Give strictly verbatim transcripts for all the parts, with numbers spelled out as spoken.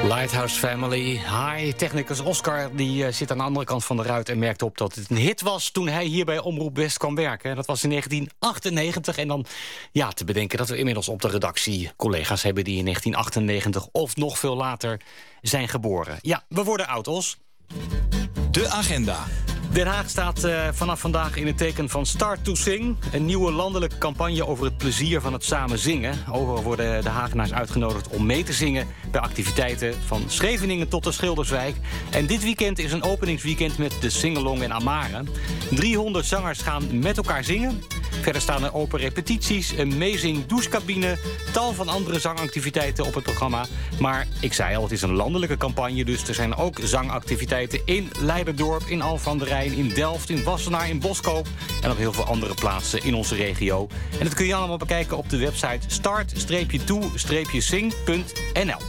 Lighthouse Family. Hi, technicus Oscar die uh, zit aan de andere kant van de ruit en merkte op dat het een hit was toen hij hier bij Omroep West kwam werken. Dat was in negentien achtennegentig. En dan ja, te bedenken dat we inmiddels op de redactie collega's hebben die in negentien achtennegentig of nog veel later zijn geboren. Ja, we worden oud, Os. De agenda. Den Haag staat uh, vanaf vandaag in het teken van Start to Sing. Een nieuwe landelijke campagne over het plezier van het samen zingen. Overal worden de Hagenaars uitgenodigd om mee te zingen bij activiteiten van Scheveningen tot de Schilderswijk. En dit weekend is een openingsweekend met de Singalong en Amare. driehonderd zangers gaan met elkaar zingen. Verder staan er open repetities, een meezing douchecabine, tal van andere zangactiviteiten op het programma. Maar ik zei al, het is een landelijke campagne, dus er zijn ook zangactiviteiten in Leiderdorp, in Alphen aan de Rijn, in Delft, in Wassenaar, in Boskoop en op heel veel andere plaatsen in onze regio. En dat kun je allemaal bekijken op de website start to sing punt n l.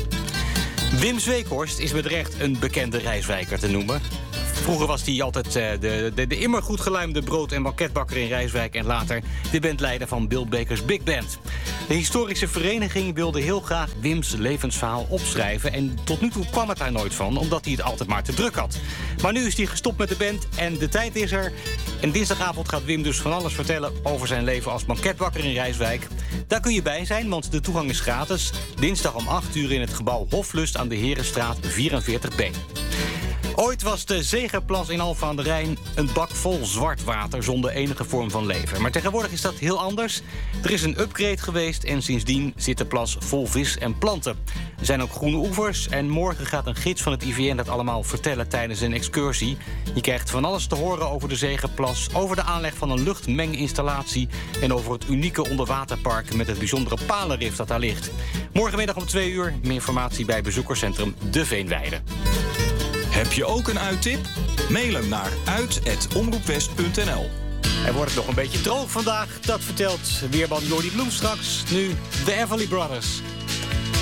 Wim Zweekhorst is met recht een bekende Rijswijker te noemen. Vroeger was hij altijd uh, de, de, de immer goed geluimde brood- en banketbakker in Rijswijk en later de bandleider van Bill Baker's Big Band. De historische vereniging wilde heel graag Wim's levensverhaal opschrijven en tot nu toe kwam het daar nooit van, omdat hij het altijd maar te druk had. Maar nu is hij gestopt met de band en de tijd is er. En dinsdagavond gaat Wim dus van alles vertellen over zijn leven als banketbakker in Rijswijk. Daar kun je bij zijn, want de toegang is gratis. Dinsdag om acht uur in het gebouw Hoflust aan de Herenstraat vierenveertig B. Ooit was de Zegerplas in Alphen aan de Rijn een bak vol zwart water zonder enige vorm van leven. Maar tegenwoordig is dat heel anders. Er is een upgrade geweest en sindsdien zit de plas vol vis en planten. Er zijn ook groene oevers en morgen gaat een gids van het I V N dat allemaal vertellen tijdens een excursie. Je krijgt van alles te horen over de Zegerplas, over de aanleg van een luchtmenginstallatie en over het unieke onderwaterpark met het bijzondere palenrif dat daar ligt. Morgenmiddag om twee uur meer informatie bij bezoekerscentrum De Veenweide. Heb je ook een uittip? Mail hem naar uit at omroepwest punt n l. Er wordt nog een beetje droog vandaag, dat vertelt weerman Jordi Bloem straks. Nu de Everly Brothers.